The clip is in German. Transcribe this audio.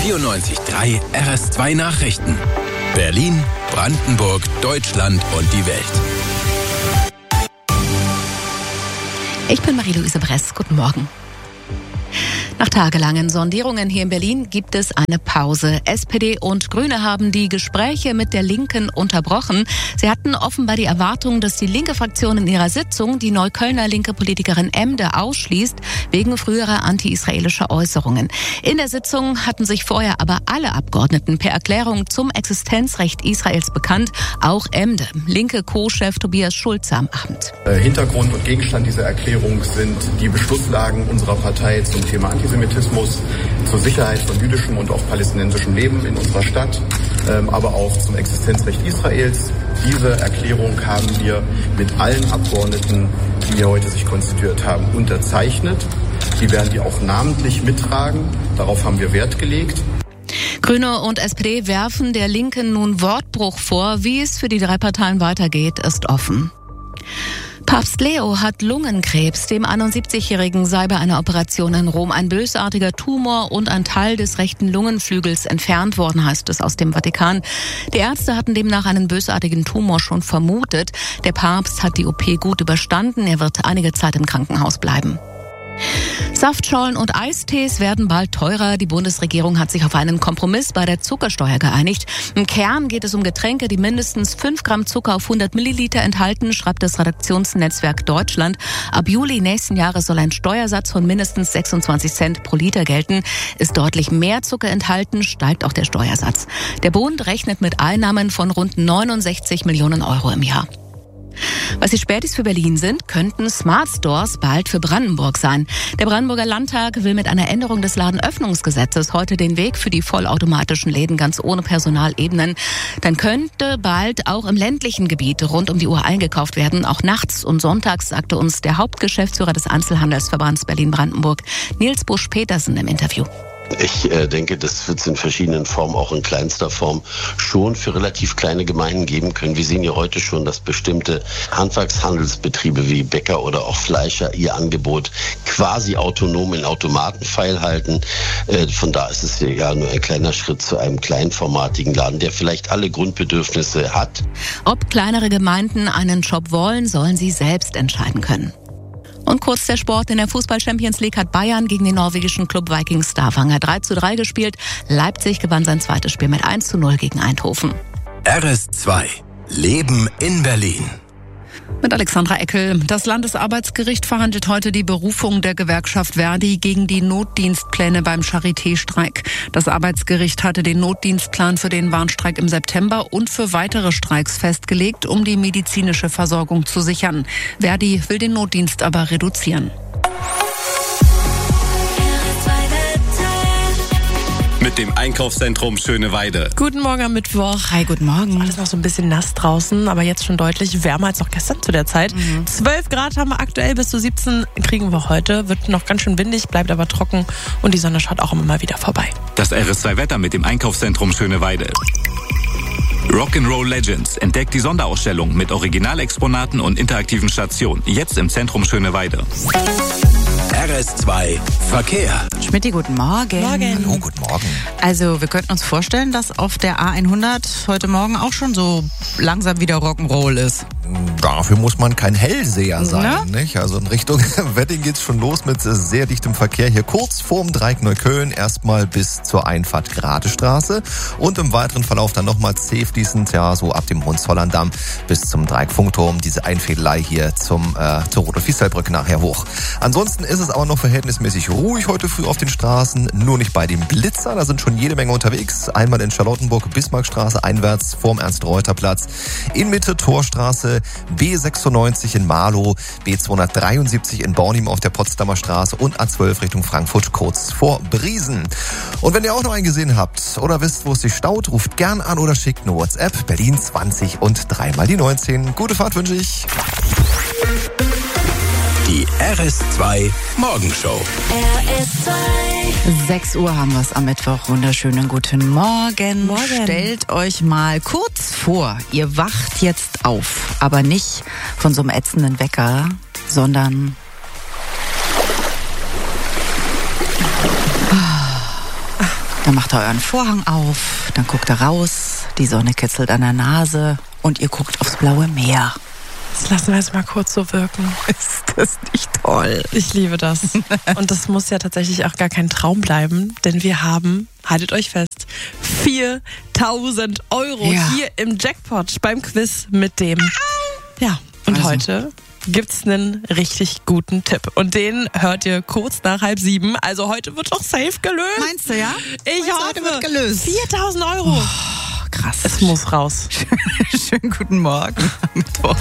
94.3 RS2 Nachrichten. Berlin, Brandenburg, Deutschland und die Welt. Ich bin Marie-Louise Bress. Guten Morgen. Nach tagelangen Sondierungen hier in Berlin gibt es eine Pause. SPD und Grüne haben die Gespräche mit der Linken unterbrochen. Sie hatten offenbar die Erwartung, dass die linke Fraktion in ihrer Sitzung die Neuköllner linke Politikerin Emde ausschließt, wegen früherer anti-israelischer Äußerungen. In der Sitzung hatten sich vorher aber alle Abgeordneten per Erklärung zum Existenzrecht Israels bekannt, auch Emde. Linke Co-Chef Tobias Schulze am Abend. Hintergrund und Gegenstand dieser Erklärung sind die Beschlusslagen unserer Partei zum Thema Antisemitismus, zur Sicherheit von jüdischem und auch palästinensischem Leben in unserer Stadt, aber auch zum Existenzrecht Israels. Diese Erklärung haben wir mit allen Abgeordneten, die hier heute sich konstituiert haben, unterzeichnet. Die werden die auch namentlich mittragen. Darauf haben wir Wert gelegt. Grüne und SPD werfen der Linken nun Wortbruch vor. Wie es für die drei Parteien weitergeht, ist offen. Papst Leo hat Lungenkrebs. Dem 71-Jährigen sei bei einer Operation in Rom ein bösartiger Tumor und ein Teil des rechten Lungenflügels entfernt worden, heißt es aus dem Vatikan. Die Ärzte hatten demnach einen bösartigen Tumor schon vermutet. Der Papst hat die OP gut überstanden. Er wird einige Zeit im Krankenhaus bleiben. Saftschorlen und Eistees werden bald teurer. Die Bundesregierung hat sich auf einen Kompromiss bei der Zuckersteuer geeinigt. Im Kern geht es um Getränke, die mindestens 5 Gramm Zucker auf 100 Milliliter enthalten, schreibt das Redaktionsnetzwerk Deutschland. Ab Juli nächsten Jahres soll ein Steuersatz von mindestens 26 Cent pro Liter gelten. Ist deutlich mehr Zucker enthalten, steigt auch der Steuersatz. Der Bund rechnet mit Einnahmen von rund 69 Millionen Euro im Jahr. Was die Spätis für Berlin sind, könnten Smart Stores bald für Brandenburg sein. Der Brandenburger Landtag will mit einer Änderung des Ladenöffnungsgesetzes heute den Weg für die vollautomatischen Läden ganz ohne Personal ebnen. Dann könnte bald auch im ländlichen Gebiet rund um die Uhr eingekauft werden, auch nachts und sonntags, sagte uns der Hauptgeschäftsführer des Einzelhandelsverbands Berlin-Brandenburg, Nils Busch-Petersen, im Interview. Ich denke, das wird es in verschiedenen Formen, auch in kleinster Form, schon für relativ kleine Gemeinden geben können. Wir sehen ja heute schon, dass bestimmte Handwerkshandelsbetriebe wie Bäcker oder auch Fleischer ihr Angebot quasi autonom in Automaten feilhalten. Von da ist es ja nur ein kleiner Schritt zu einem kleinformatigen Laden, der vielleicht alle Grundbedürfnisse hat. Ob kleinere Gemeinden einen Shop wollen, sollen sie selbst entscheiden können. Und kurz der Sport. In der Fußball-Champions League hat Bayern gegen den norwegischen Club Viking Stavanger 3:3 gespielt. Leipzig gewann sein zweites Spiel mit 1:0 gegen Eindhoven. RS2 Leben in Berlin. Mit Alexandra Eckel. Das Landesarbeitsgericht verhandelt heute die Berufung der Gewerkschaft Verdi gegen die Notdienstpläne beim Charité-Streik. Das Arbeitsgericht hatte den Notdienstplan für den Warnstreik im September und für weitere Streiks festgelegt, um die medizinische Versorgung zu sichern. Verdi will den Notdienst aber reduzieren. Mit dem Einkaufszentrum Schöneweide. Guten Morgen am Mittwoch. Hi, guten Morgen. Alles noch so ein bisschen nass draußen, aber jetzt schon deutlich wärmer als noch gestern zu der Zeit. 12 Grad haben wir aktuell, bis zu 17 kriegen wir heute. Wird noch ganz schön windig, bleibt aber trocken und die Sonne schaut auch immer mal wieder vorbei. Das RS2-Wetter mit dem Einkaufszentrum Schöneweide. Rock'n'Roll Legends entdeckt die Sonderausstellung mit Originalexponaten und interaktiven Stationen. Jetzt im Zentrum Schöneweide. RS2 Verkehr. Schmidti, guten Morgen. Hallo, guten Morgen. Also wir könnten uns vorstellen, dass auf der A100 heute Morgen auch schon so langsam wieder Rock'n'Roll ist. Dafür muss man kein Hellseher sein, Na? nicht? Also in Richtung Wedding geht's schon los mit sehr dichtem Verkehr hier kurz vorm Dreieck Neukölln, erstmal bis zur Einfahrt Gradestraße und im weiteren Verlauf dann nochmal zäh fließend, ja, so ab dem Hohenzollern-Damm bis zum Dreieck Funkturm, diese Einfädelei hier zur Rudolf-Diestel-Brücke nachher hoch. Ansonsten ist es aber noch verhältnismäßig ruhig heute früh auf den Straßen, nur nicht bei dem Blitzer, da sind schon jede Menge unterwegs. Einmal in Charlottenburg, Bismarckstraße einwärts vorm Ernst-Reuter-Platz, in Mitte Torstraße, B96 in Marlow, B273 in Bornim auf der Potsdamer Straße und A12 Richtung Frankfurt kurz vor Briesen. Und wenn ihr auch noch einen gesehen habt oder wisst, wo es sich staut, ruft gern an oder schickt eine WhatsApp. Berlin 20 und 3 mal die 19. Gute Fahrt wünsche ich. Die RS2 Morgenshow. RS2. 6 Uhr haben wir es am Mittwoch. Wunderschönen guten Morgen. Stellt euch mal kurz vor, ihr wacht jetzt auf. Aber nicht von so einem ätzenden Wecker, sondern Dann macht ihr euren Vorhang auf, dann guckt ihr raus, die Sonne kitzelt an der Nase und ihr guckt aufs blaue Meer. Das lassen wir jetzt mal kurz so wirken. Ist das nicht toll? Ich liebe das. Und das muss ja tatsächlich auch gar kein Traum bleiben, denn wir haben, haltet euch fest, 4.000 € hier im Jackpot beim Quiz mit dem. Ja, und heute gibt's einen richtig guten Tipp. Und den hört ihr kurz nach 6:30. Also heute wird doch safe gelöst. Meinst du, ja? Ich hoffe. Heute wird gelöst. 4.000 €. Krass. Es muss raus. Schönen guten Morgen.